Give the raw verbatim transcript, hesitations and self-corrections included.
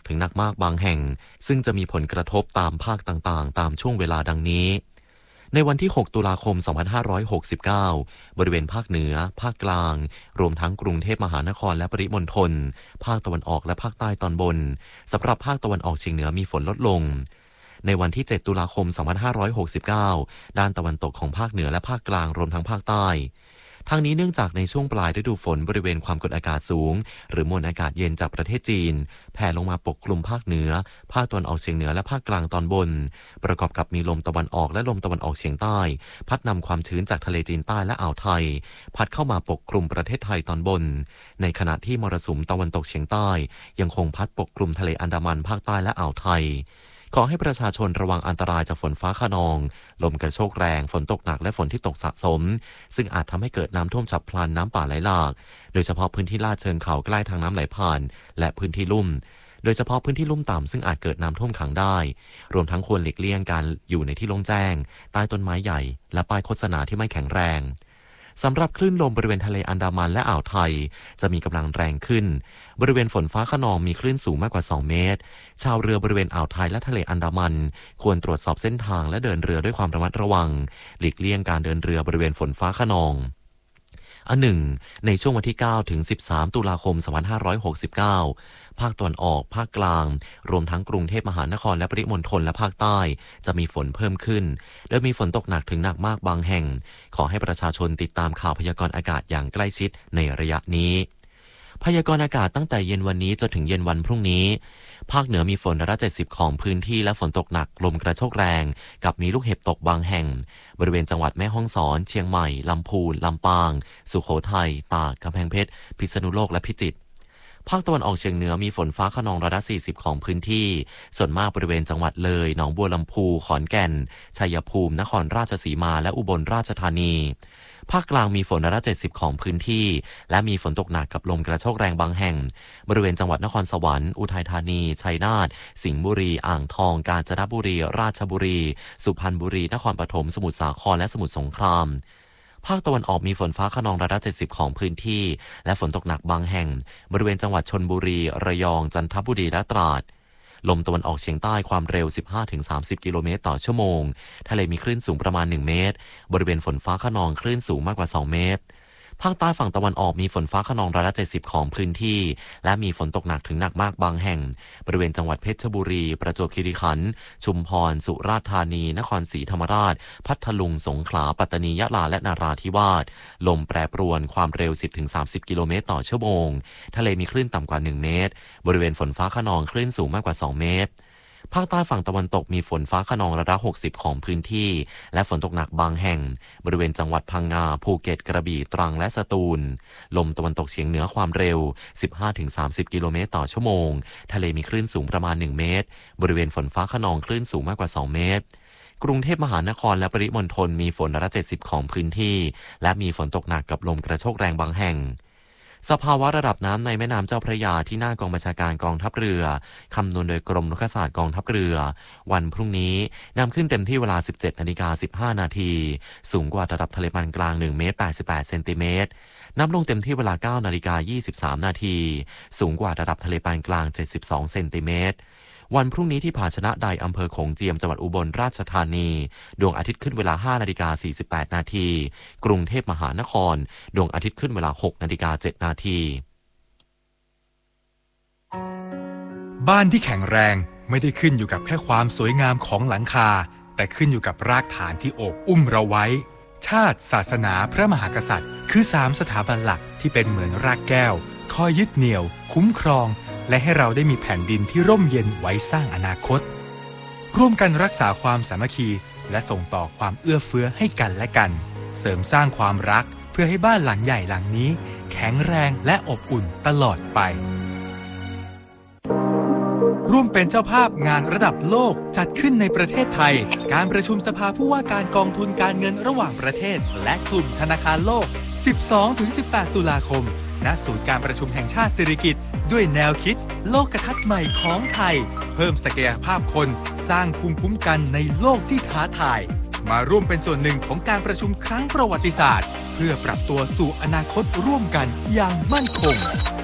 ถึงหนักมากบางแห่งซึ่งจะมีผลกระทบตามภาคต่างๆตามช่วงเวลาดังนี้ในวันที่หกตุลาคมสองพันห้าร้อยหกสิบเก้าบริเวณภาคเหนือภาคกลางรวมทั้งกรุงเทพมหานครและปริมณฑลภาคตะวันออกและภาคใต้ตอนบนสำหรับภาคตะวันออกเฉียงเหนือมีฝนลดลงในวันที่เจ็ดตุลาคมสองพันห้าร้อยหกสิบเก้าด้านตะวันตกของภาคเหนือและภาคกลางรวมทั้งภาคใต้ทั้งนี้เนื่องจากในช่วงปลายฤดูฝนบริเวณความกดอากาศสูงหรือมวลอากาศเย็นจากประเทศจีนแผ่ลงมาปกคลุมภาคเหนือภาคตะวันออกเฉียงเหนือและภาคกลางตอนบนประกอบกับมีลมตะวันออกและลมตะวันออกเฉียงใต้พัดนำความชื้นจากทะเลจีนใต้และอ่าวไทยพัดเข้ามาปกคลุมประเทศไทยตอนบนในขณะที่มรสุมตะวันตกเฉียงใต้ยังคงพัดปกคลุมทะเลอันดามันภาคใต้และอ่าวไทยขอให้ประชาชนระวังอันตรายจากฝนฟ้าคะนองลมกระโชกแรงฝนตกหนักและฝนที่ตกสะสมซึ่งอาจทำให้เกิดน้ำท่วมฉับพลันน้ำป่าไหลหลากโดยเฉพาะพื้นที่ลาดเชิงเขาใกล้ทางน้ำไหลผ่านและพื้นที่ลุ่มโดยเฉพาะพื้นที่ลุ่มต่ำซึ่งอาจเกิดน้ำท่วมขังได้รวมทั้งควรหลีกเลี่ยงการอยู่ในที่โล่งแจ้งใต้ต้นไม้ใหญ่และป้ายโฆษณาที่ไม่แข็งแรงสำหรับคลื่นลมบริเวณทะเลอันดามันและอ่าวไทยจะมีกำลังแรงขึ้นบริเวณฝนฟ้าคะนองมีคลื่นสูงมากกว่าสองเมตรชาวเรือบริเวณอ่าวไทยและทะเลอันดามันควรตรวจสอบเส้นทางและเดินเรือด้วยความระมัดระวังหลีกเลี่ยงการเดินเรือบริเวณฝนฟ้าคะนองอันหนึ่งในช่วงวันที่เก้าถึงสิบสามตุลาคมสองพันห้าร้อยหกสิบเก้าภาคตะวันออกภาคกลางรวมทั้งกรุงเทพมหานครและปริมณฑลและภาคใต้จะมีฝนเพิ่มขึ้นโดยมีฝนตกหนักถึงหนักมากบางแห่งขอให้ประชาชนติดตามข่าวพยากรณ์อากาศอย่างใกล้ชิดในระยะนี้พยากรณ์อากาศตั้งแต่เย็นวันนี้จนถึงเย็นวันพรุ่งนี้ภาคเหนือมีฝนร้อยละเจ็ดสิบของพื้นที่และฝนตกหนักลมกระโชกแรงกับมีลูกเห็บตกบางแห่งบริเวณจังหวัดแม่ฮ่องสอนเชียงใหม่ลำพูนลำปางสุโขทัยตากกำแพงเพชรพิษณุโลกและพิจิตรภาคตะวันออกเฉียงเหนือมีฝนฟ้าคะนองร้อยละสี่สิบของพื้นที่ส่วนมากบริเวณจังหวัดเลยหนองบัวลำพูขอนแก่นชัยภูมินครราชสีมาและอุบลราชธานีภาคกลางมีฝนร้อยละเจ็ดสิบของพื้นที่และมีฝนตกหนักกับลมกระโชกแรงบางแห่งบริเวณจังหวัดนครสวรรค์อุทัยธานีชัยนาทสิงห์บุรีอ่างทองกาญจนบุรีราชบุรีสุพรรณบุรีนครปฐมสมุทรสาครและสมุทรสงครามภาคตะวันออกมีฝนฟ้าคะนองร้อยละเจ็ดสิบของพื้นที่และฝนตกหนักบางแห่งบริเวณจังหวัดชลบุรีระยองจันทบุรีและตราดลมตะวันออกเฉียงใต้ความเร็ว สิบห้าถึงสามสิบ กิโลเมตรต่อชั่วโมงทะเลมีคลื่นสูงประมาณหนึ่งเมตรบริเวณฝนฟ้าคะนองคลื่นสูงมากกว่าสองเมตรภาคใต้ฝั่งตะวันออกมีฝนฟ้าคะนองร้อยละเจ็ดสิบของพื้นที่และมีฝนตกหนักถึงหนักมากบางแห่งบริเวณจังหวัดเพชรบุรีประจวบคีรีขันธ์ชุมพรสุราษฎร์ธานีนครศรีธรรมราชพัทลุงสงขลาปัตตานียะลาและนราธิวาสลมแปรปรวนความเร็ว สิบถึงสามสิบ กิโลเมตรต่อชั่วโมงทะเลมีคลื่นต่ำกว่าหนึ่งเมตรบริเวณฝนฟ้าคะนองคลื่นสูงมากกว่าสองเมตรภาคใต้ฝั่งตะวันตกมีฝนฟ้าคะนองร้อยละหกสิบของพื้นที่และฝนตกหนักบางแห่งบริเวณจังหวัดพังงาภูเก็ตกระบี่ตรังและสตูลลมตะวันตกเฉียงเหนือความเร็ว สิบห้าถึงสามสิบ กิโลเมตรต่อชั่วโมงทะเลมีคลื่นสูงประมาณหนึ่งเมตรบริเวณฝนฟ้าคะนองคลื่นสูงมากกว่าสองเมตรกรุงเทพมหานครและปริมณฑลมีฝนร้อยละเจ็ดสิบของพื้นที่และมีฝนตกหนักกับลมกระโชกแรงบางแห่งสภาวะระดับน้ำในแม่น้ำเจ้าพระยาที่หน้ากองบัญชาการกองทัพเรือคำนวณโดยกรมรุกขศาสตร์กองทัพเรือวันพรุ่งนี้น้ำขึ้นเต็มที่เวลา สิบเจ็ดนาฬิกาสิบห้านาทีสูงกว่าระดับทะเลปานกลางหนึ่งเมตรแปดสิบแปดเซนติเมตรน้ำลงเต็มที่เวลา เก้านาฬิกายี่สิบสามนาทีสูงกว่าระดับทะเลปานกลางเจ็ดสิบสองเซนติเมตรวันพรุ่งนี้ที่ผาชนะใดอำเภอโขงเจียมจังหวัดอุบลราชธานีดวงอาทิตย์ขึ้นเวลา ห้านาฬิกาสี่สิบแปดนาทีกรุงเทพมหานครดวงอาทิตย์ขึ้นเวลา หกนาฬิกาเจ็ดนาทีบ้านที่แข็งแรงไม่ได้ขึ้นอยู่กับแค่ความสวยงามของหลังคาแต่ขึ้นอยู่กับรากฐานที่โอบอุ้มเราไว้ชาติศาสนาพระมหากษัตริย์คือสามสถาบันหลักที่เป็นเหมือนรากแก้วคอยยึดเหนี่ยวคุ้มครองและให้เราได้มีแผ่นดินที่ร่มเย็นไว้สร้างอนาคตร่วมกันรักษาความสามัคคีและส่งต่อความเอื้อเฟื้อให้กันและกันเสริมสร้างความรักเพื่อให้บ้านหลังใหญ่หลังนี้แข็งแรงและอบอุ่นตลอดไปร่วมเป็นเจ้าภาพงานระดับโลกจัดขึ้นในประเทศไทยการประชุมสภาผู้ว่าการกองทุนการเงินระหว่างประเทศและกลุ่มธนาคารโลก สิบสองถึงสิบแปด ตุลาคมณศูนย์การประชุมแห่งชาติสิริกิติ์ด้วยแนวคิดโลกทัศน์ใหม่ของไทยเพิ่มศักยภาพคนสร้างภูมิคุ้มกันในโลกที่ท้าทายมาร่วมเป็นส่วนหนึ่งของการประชุมครั้งประวัติศาสตร์เพื่อปรับตัวสู่อนาคตร่วมกันอย่างมั่นคง